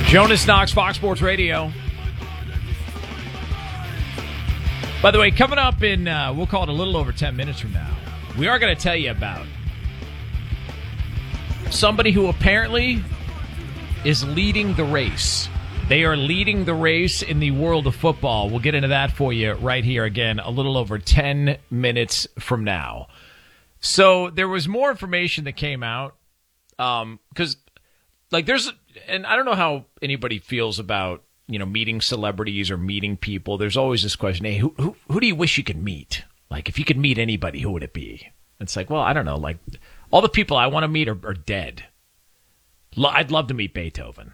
Jonas Knox, Fox Sports Radio. By the way, coming up in, we'll call it a little over 10 minutes from now, we are going to tell you about somebody who apparently is leading the race. They are leading the race in the world of football. We'll get into that for you right here again, a little over 10 minutes from now. So there was more information that came out because, there's, and I don't know how anybody feels about, meeting celebrities or meeting people. There's always this question, hey, who do you wish you could meet? Like, if you could meet anybody, who would it be? It's like, well, I don't know. Like, all the people I want to meet are dead. I'd love to meet Beethoven.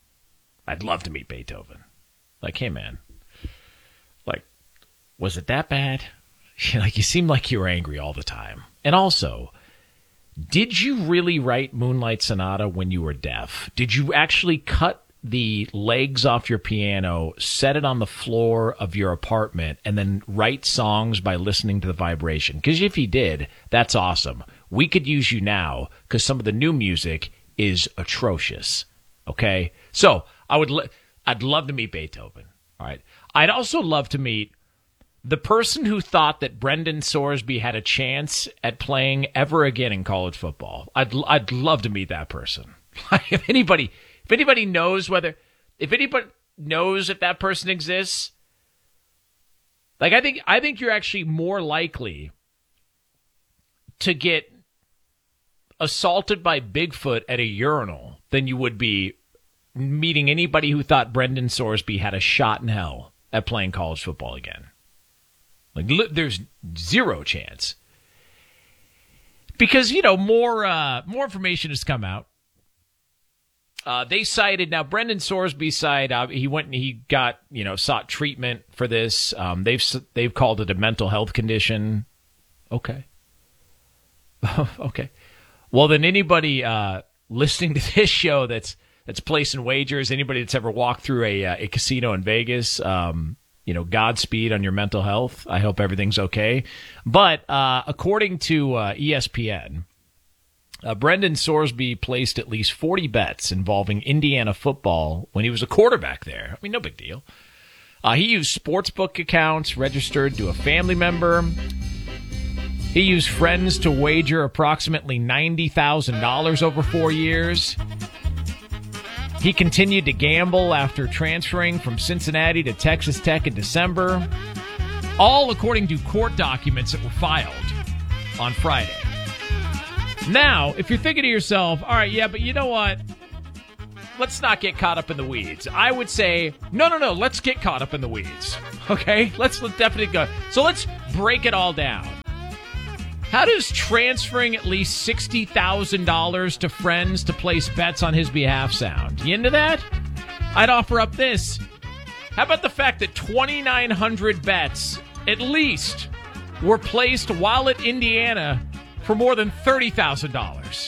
Like, hey, man. Like, was it that bad? You seemed like you were angry all the time. And also, did you really write Moonlight Sonata when you were deaf? Did you actually cut the legs off your piano, set it on the floor of your apartment, and then write songs by listening to the vibration? Because if you did, that's awesome. We could use you now because some of the new music is atrocious. Okay? So, I'd love to meet Beethoven. All right? I'd also love to meet the person who thought that Brendan Sorsby had a chance at playing ever again in college football. I'd love to meet that person. If anybody knows if that person exists, like I think you're actually more likely to get assaulted by Bigfoot at a urinal than you would be meeting anybody who thought Brendan Sorsby had a shot in hell at playing college football again. Like, there's zero chance. Because, more information has come out. They cited, now Brendan Sorsby's side, he went and he got, sought treatment for this. They've called it a mental health condition. Okay. Okay. Well, then anybody listening to this show that's placing wagers, anybody that's ever walked through a casino in Vegas, Godspeed on your mental health. I hope everything's okay. But according to ESPN, Brendan Sorsby placed at least 40 bets involving Indiana football when he was a quarterback there. I mean, no big deal. He used sportsbook accounts registered to a family member. He used friends to wager approximately $90,000 over 4 years. He continued to gamble after transferring from Cincinnati to Texas Tech in December, all according to court documents that were filed on Friday. Now, if you're thinking to yourself, all right, yeah, but you know what? Let's not get caught up in the weeds. I would say, no, let's get caught up in the weeds. Okay? Let's definitely go. So let's break it all down. How does transferring at least $60,000 to friends to place bets on his behalf sound? You into that? I'd offer up this. How about the fact that 2,900 bets, at least, were placed while at Indiana for more than $30,000?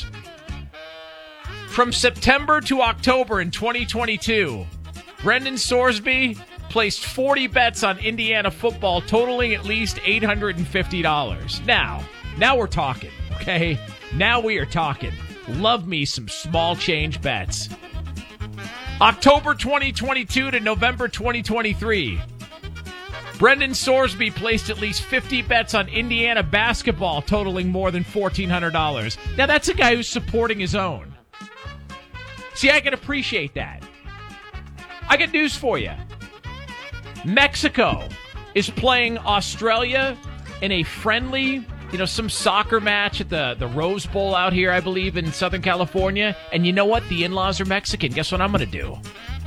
From September to October in 2022, Brendan Sorsby placed 40 bets on Indiana football, totaling at least $850. Now we're talking, okay? Now we are talking. Love me some small change bets. October 2022 to November 2023. Brendan Sorsby placed at least 50 bets on Indiana basketball, totaling more than $1,400. Now, that's a guy who's supporting his own. See, I can appreciate that. I got news for you. Mexico is playing Australia in a friendly, some soccer match at the Rose Bowl out here, I believe, in Southern California. And you know what? The in-laws are Mexican. Guess what I'm going to do?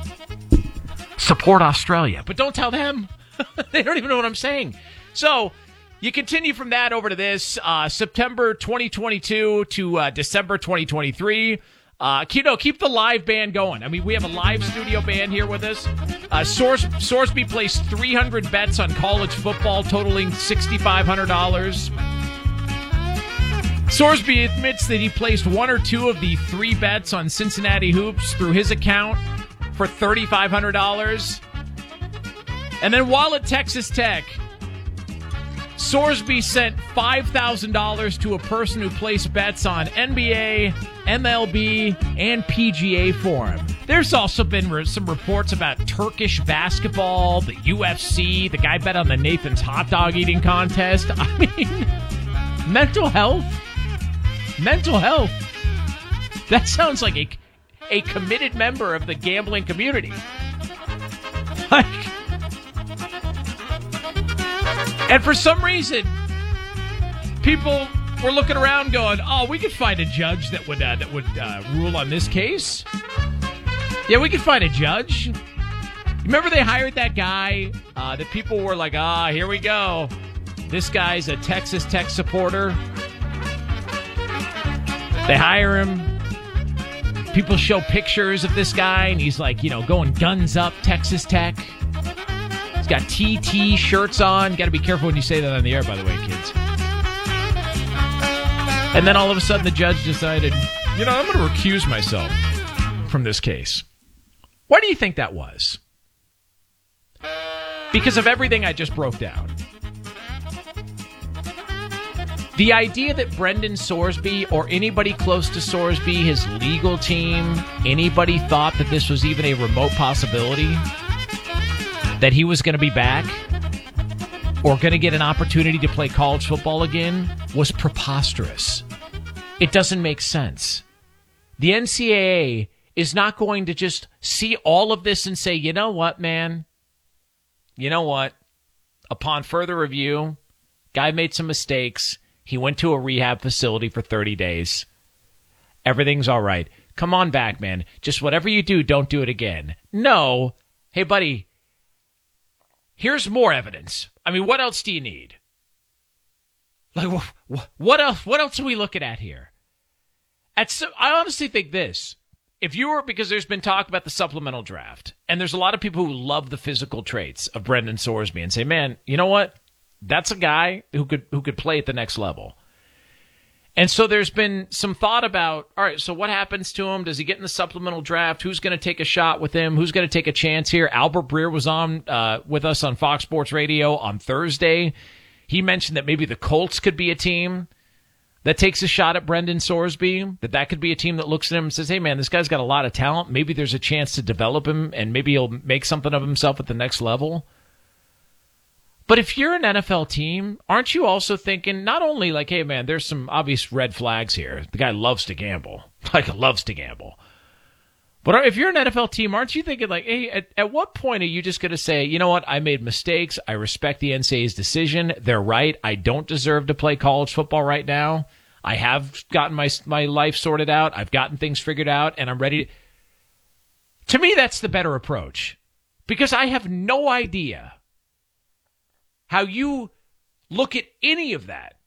Support Australia. But don't tell them. They don't even know what I'm saying. So you continue from that over to this. September 2022 to December 2023. Keep the live band going. I mean, we have a live studio band here with us. Sorsby placed 300 bets on college football, totaling $6,500. Sorsby admits that he placed one or two of the 3 bets on Cincinnati hoops through his account for $3,500. And then while at Texas Tech, Sorsby sent $5,000 to a person who placed bets on NBA, MLB, and PGA for him. There's also been some reports about Turkish basketball, the UFC, the guy bet on the Nathan's hot dog eating contest. I mean, mental health? Mental health. That sounds like a committed member of the gambling community. Like, and for some reason, people were looking around going, oh, we could find a judge that would rule on this case. Yeah, we could find a judge. Remember they hired that guy that people were like, here we go. This guy's a Texas Tech supporter. They hire him. People show pictures of this guy, and he's like, going guns up Texas Tech. He's got TT shirts on. Got to be careful when you say that on the air, by the way, kids. And then all of a sudden the judge decided, I'm going to recuse myself from this case. Why do you think that was? Because of everything I just broke down. The idea that Brendan Sorsby or anybody close to Sorsby, his legal team, anybody thought that this was even a remote possibility, that he was going to be back or going to get an opportunity to play college football again, was preposterous. It doesn't make sense. The NCAA is not going to just see all of this and say, you know what, man? You know what? Upon further review, guy made some mistakes. He went to a rehab facility for 30 days. Everything's all right. Come on back, man. Just whatever you do, don't do it again. No. Hey, buddy, here's more evidence. I mean, what else do you need? Like, what else? What else are we looking at here? I honestly think this. If you were, because there's been talk about the supplemental draft, and there's a lot of people who love the physical traits of Brendan Sorsby and say, man, you know what? That's a guy who could play at the next level. And so there's been some thought about, all right, so what happens to him? Does he get in the supplemental draft? Who's going to take a shot with him? Who's going to take a chance here? Albert Breer was on with us on Fox Sports Radio on Thursday. He mentioned that maybe the Colts could be a team that takes a shot at Brendan Sorsby, that could be a team that looks at him and says, hey, man, this guy's got a lot of talent. Maybe there's a chance to develop him, and maybe he'll make something of himself at the next level. But if you're an NFL team, aren't you also thinking not only like, hey, man, there's some obvious red flags here. The guy loves to gamble, loves to gamble. But if you're an NFL team, aren't you thinking like, hey, at what point are you just going to say, you know what, I made mistakes. I respect the NCAA's decision. They're right. I don't deserve to play college football right now. I have gotten my life sorted out. I've gotten things figured out, and I'm ready. To me, that's the better approach, because I have no idea how you look at any of that